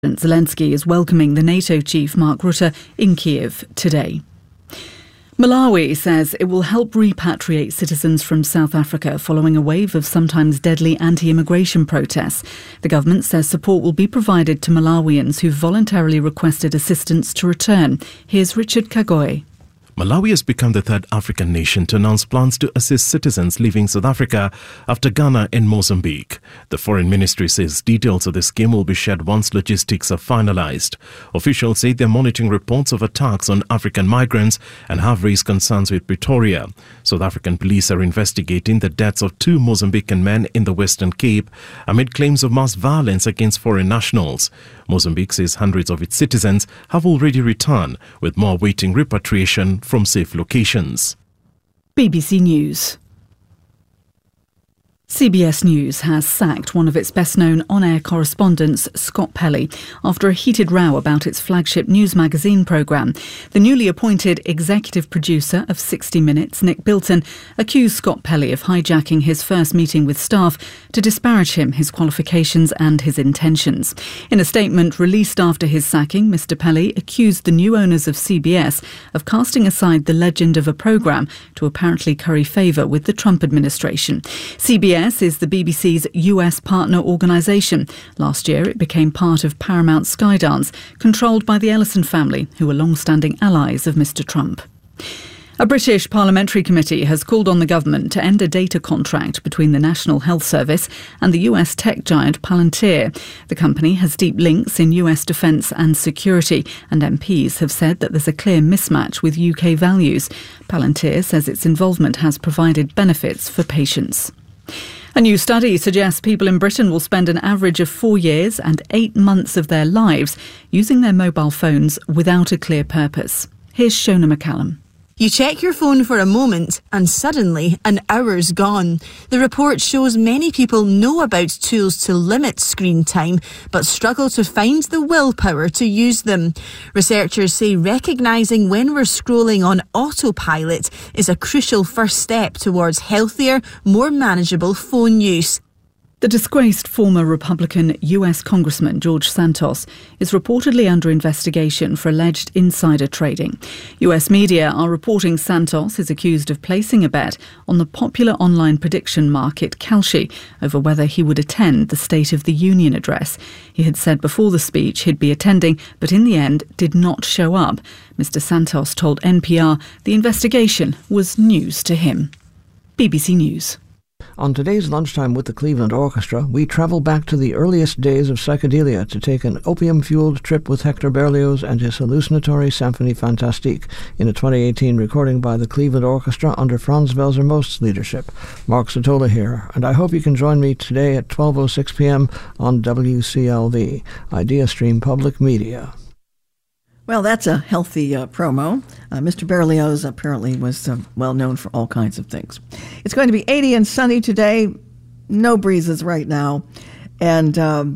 Zelensky is welcoming the NATO chief Mark Rutte in Kiev today. Malawi says it will help repatriate citizens from South Africa following a wave of sometimes deadly anti-immigration protests. The government says support will be provided to Malawians who voluntarily requested assistance to return. Here's Richard Kagoy. Malawi has become the third African nation to announce plans to assist citizens leaving South Africa after Ghana and Mozambique. The Foreign Ministry says details of the scheme will be shared once logistics are finalized. Officials say they're monitoring reports of attacks on African migrants and have raised concerns with Pretoria. South African police are investigating the deaths of 2 Mozambican men in the Western Cape amid claims of mass violence against foreign nationals. Mozambique says hundreds of its citizens have already returned, with more awaiting repatriation from safe locations. BBC News. CBS News has sacked one of its best-known on-air correspondents, Scott Pelley, after a heated row about its flagship news magazine programme. The newly appointed executive producer of 60 Minutes, Nick Bilton, accused Scott Pelley of hijacking his first meeting with staff to disparage him, his qualifications and his intentions. In a statement released after his sacking, Mr Pelley accused the new owners of CBS of casting aside the legend of a programme to apparently curry favour with the Trump administration. CBS is the BBC's US partner organisation. Last year it became part of Paramount Skydance, controlled by the Ellison family, who are long-standing allies of Mr Trump. A British parliamentary committee has called on the government to end a data contract between the National Health Service and the US tech giant Palantir. The company has deep links in US defence and security, and MPs have said that there's a clear mismatch with UK values. Palantir says its involvement has provided benefits for patients. A new study suggests people in Britain will spend an average of 4 years and 8 months of their lives using their mobile phones without a clear purpose. Here's Shona McCallum. You check your phone for a moment and suddenly an hour's gone. The report shows many people know about tools to limit screen time but struggle to find the willpower to use them. Researchers say recognising when we're scrolling on autopilot is a crucial first step towards healthier, more manageable phone use. The disgraced former Republican US Congressman George Santos is reportedly under investigation for alleged insider trading. US media are reporting Santos is accused of placing a bet on the popular online prediction market Kalshi over whether he would attend the State of the Union address. He had said before the speech he'd be attending, but in the end did not show up. Mr Santos told NPR the investigation was news to him. BBC News. On today's Lunchtime with the Cleveland Orchestra, we travel back to the earliest days of psychedelia to take an opium-fueled trip with Hector Berlioz and his hallucinatory Symphonie Fantastique in a 2018 recording by the Cleveland Orchestra under Franz Welser-Most's leadership. Mark Sotola here, and I hope you can join me today at 12:06 p.m. on WCLV, Idea Stream Public Media. Well, that's a healthy promo. Mr. Berlioz apparently was well known for all kinds of things. It's going to be 80 and sunny today. No breezes right now. And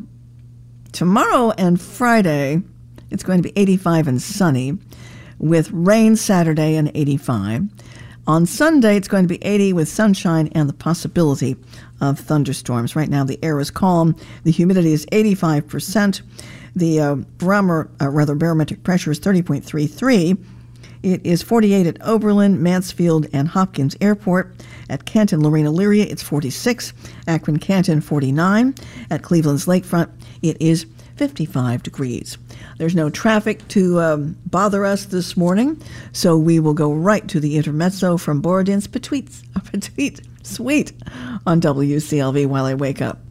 tomorrow and Friday, it's going to be 85 and sunny with rain Saturday and 85. On Sunday, it's going to be 80 with sunshine and the possibility of thunderstorms. Right now, the air is calm. The humidity is 85%. The barometric pressure is 30.33. It is 48 at Oberlin, Mansfield, and Hopkins Airport. At Canton, Lorena Lyria, it's 46. Akron, Canton, 49. At Cleveland's Lakefront, it is 55 degrees. There's no traffic to bother us this morning, so we will go right to the intermezzo from Borodin's Petite Suite on WCLV while I wake up.